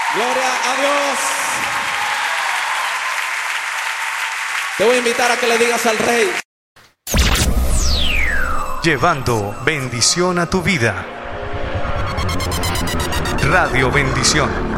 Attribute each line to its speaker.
Speaker 1: Gloria a Dios. Te voy a invitar a que le digas al Rey.
Speaker 2: Llevando bendición a tu vida. Radio Bendición.